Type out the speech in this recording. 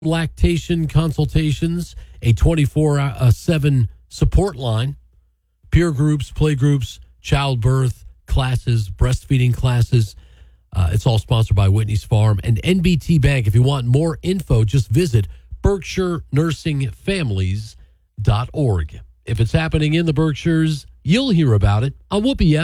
lactation consultations, a 24/7 support line, peer groups, play groups, childbirth classes, breastfeeding classes. It's all sponsored by Whitney's Farm and NBT Bank. If you want more info, just visit BerkshireNursingFamilies.org. If it's happening in the Berkshires, you'll hear about it on Whoopee